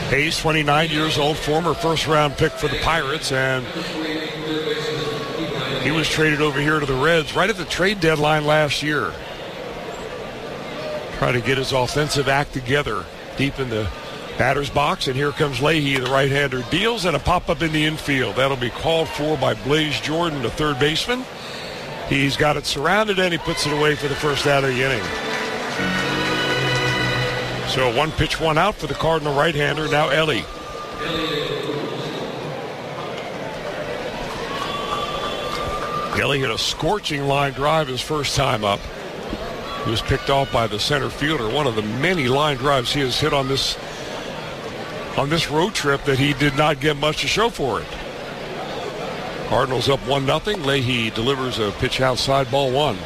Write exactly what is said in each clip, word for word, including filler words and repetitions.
Hayes, twenty-nine years old, former first-round pick for the Pirates, and he was traded over here to the Reds right at the trade deadline last year. Trying to get his offensive act together deep in the batter's box, and here comes Leahy, the right-hander, deals, and a pop-up in the infield. That'll be called for by Blaze Jordan, the third baseman. He's got it surrounded, and he puts it away for the first out of the inning. So one pitch, one out for the Cardinal right-hander, now Ellie. Ellie hit a scorching line drive his first time up. He was picked off by the center fielder. One of the many line drives he has hit on this on this road trip that he did not get much to show for it. Cardinals up one nothing. Leahy delivers a pitch outside, ball one.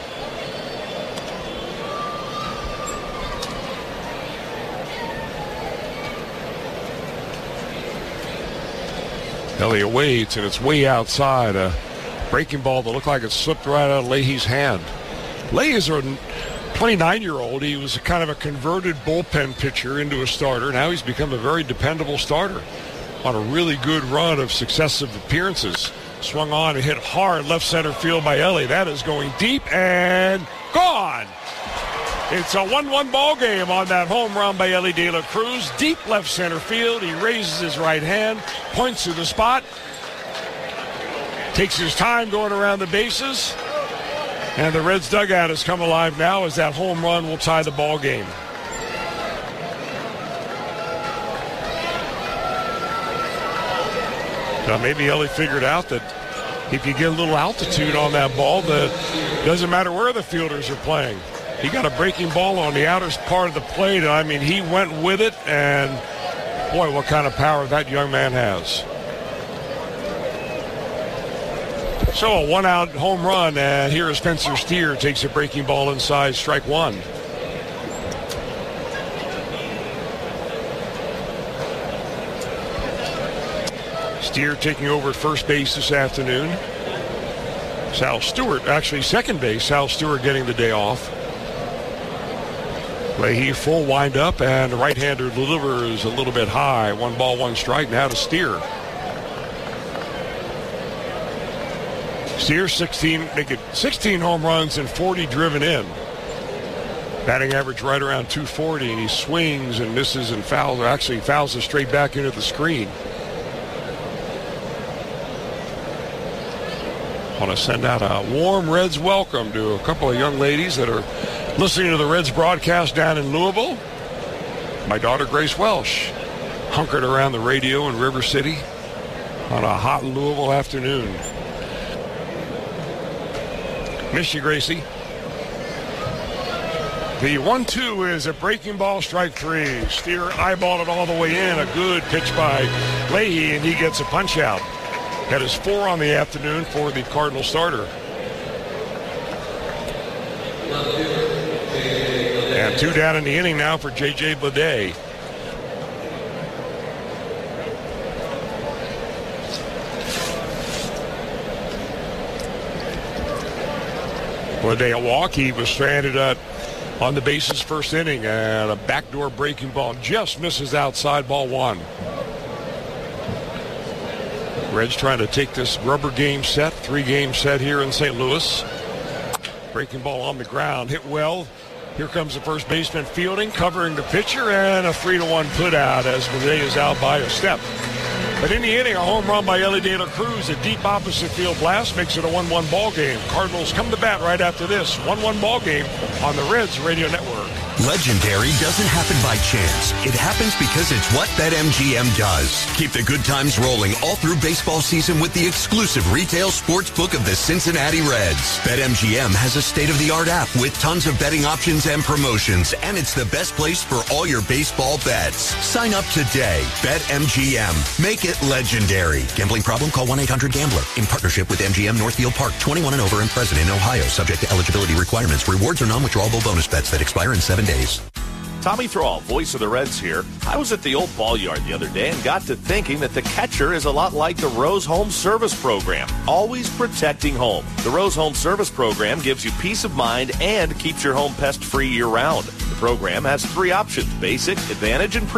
Elliott waits, and it's way outside. A breaking ball that looked like it slipped right out of Leahy's hand. Leahy is a twenty-nine-year-old. He was kind of a converted bullpen pitcher into a starter. Now he's become a very dependable starter on a really good run of successive appearances. Swung on and hit hard left center field by Ellie. That is going deep and gone. It's a one one ball game on that home run by Ellie De La Cruz. Deep left center field. He raises his right hand, points to the spot, takes his time going around the bases, and the Reds dugout has come alive now as that home run will tie the ball game. Now maybe Ellie figured out that he could get a little altitude on that ball, that doesn't matter where the fielders are playing. He got a breaking ball on the outer part of the plate. I mean, he went with it, and boy, what kind of power that young man has. So a one-out home run, and here is Spencer Steer, takes a breaking ball inside, strike one. Steer taking over at first base this afternoon. Sal Stewart, actually second base, Sal Stewart getting the day off. Leahy full wind-up, and the right-hander delivers a little bit high. One ball, one strike, now to Steer. Steer, sixteen, make it sixteen home runs and forty driven in. Batting average right around two forty, and he swings and misses and fouls, or actually fouls it straight back into the screen. I want to send out a warm Reds welcome to a couple of young ladies that are listening to the Reds broadcast down in Louisville. My daughter, Grace Welsh, hunkered around the radio in River City on a hot Louisville afternoon. Miss you, Gracie. The one two is a breaking ball, strike three. Steer eyeballed it all the way in. A good pitch by Leahy, and he gets a punch out. That is four on the afternoon for the Cardinal starter. And two down in the inning now for J J Bleday. Bleday a walk. He was stranded uh, on the bases first inning, and a backdoor breaking ball just misses outside, ball one. Reds trying to take this rubber game set, three-game set here in Saint Louis. Breaking ball on the ground, hit well. Here comes the first baseman fielding, covering the pitcher, and a three to one put out as Bleday is out by a step. But in the inning, a home run by Ellie De La Cruz, a deep opposite field blast makes it a one one ball game. Cardinals come to bat right after this. one one ball game on the Reds Radio Network. Legendary doesn't happen by chance. It happens because it's what BetMGM does. Keep the good times rolling all through baseball season with the exclusive retail sports book of the Cincinnati Reds. BetMGM has a state-of-the-art app with tons of betting options and promotions, and it's the best place for all your baseball bets. Sign up today. BetMGM. Make it legendary. Gambling problem? Call one eight hundred gambler. In partnership with M G M Northfield Park, twenty-one and over and present in Ohio, subject to eligibility requirements. Rewards are non-withdrawable bonus bets that expire in seven days. Tommy Thrall, voice of the Reds here. I was at the old ball yard the other day and got to thinking that the catcher is a lot like the Rose Home Service Program, always protecting home. The Rose Home Service Program gives you peace of mind and keeps your home pest-free year-round. The program has three options: basic, advantage, and